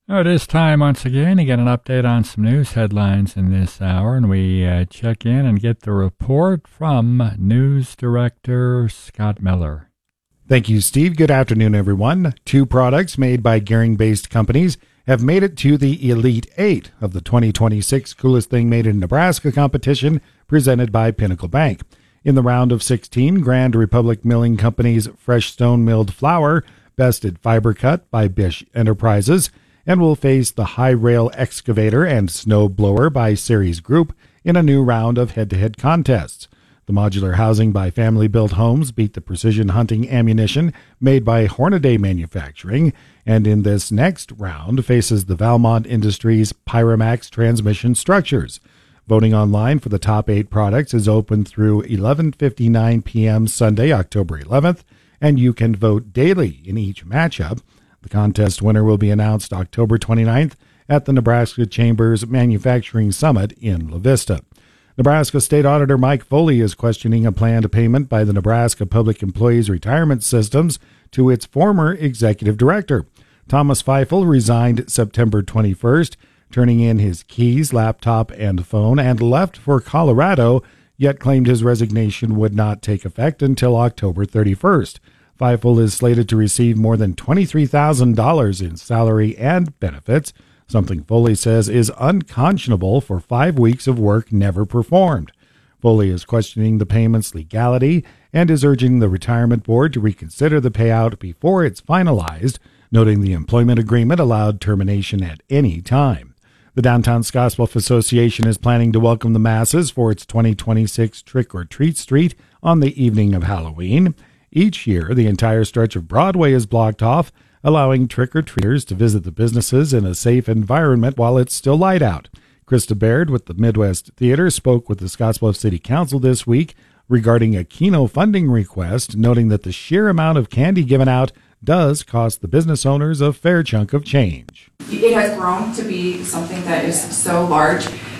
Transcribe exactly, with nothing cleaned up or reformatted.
Oh, it is time once again to get an update on some news headlines in this hour, and we uh, check in and get the report from News Director Scott Miller. Thank you, Steve. Good afternoon, everyone. Two products made by Gering-based companies have made it to the Elite Eight of the twenty twenty-six Coolest Thing Made in Nebraska competition presented by Pinnacle Bank. In the round of sixteen, Grand Republic Milling Company's Fresh Stone Milled Flour bested Fiber Cut by Bish Enterprises and will face the High Rail Excavator and Snow Blower by Ceres Group in a new round of head-to-head contests. The modular housing by Family Built Homes beat the precision hunting ammunition made by Hornaday Manufacturing, and in this next round faces the Valmont Industries Pyramax transmission structures. Voting online for the top eight products is open through eleven fifty-nine p.m. Sunday, October eleventh, and you can vote daily in each matchup. The contest winner will be announced October twenty-ninth at the Nebraska Chambers Manufacturing Summit in La Vista. Nebraska State Auditor Mike Foley is questioning a planned payment by the Nebraska Public Employees Retirement Systems to its former executive director. Thomas Feifel resigned September twenty-first, turning in his keys, laptop, and phone, and left for Colorado, yet claimed his resignation would not take effect until October thirty-first. Feifel is slated to receive more than twenty-three thousand dollars in salary and benefits, something Foley says is unconscionable for five weeks of work never performed. Foley is questioning the payment's legality and is urging the retirement board to reconsider the payout before it's finalized, noting the employment agreement allowed termination at any time. The Downtown Scottsbluff Association is planning to welcome the masses for its twenty twenty-six Trick or Treat Street on the evening of Halloween. Each year, the entire stretch of Broadway is blocked off, allowing trick-or-treaters to visit the businesses in a safe environment while it's still light out. Krista Baird with the Midwest Theater spoke with the Scottsbluff City Council this week regarding a Keno funding request, noting that the sheer amount of candy given out does cost the business owners a fair chunk of change. It has grown to be something that is so large